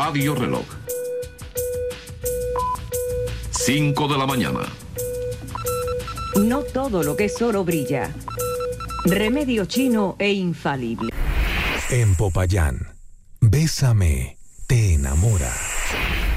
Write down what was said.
Radio Reloj. 5 de la mañana. No todo lo que es oro brilla. Remedio chino e infalible. En Popayán, Bésame te enamora.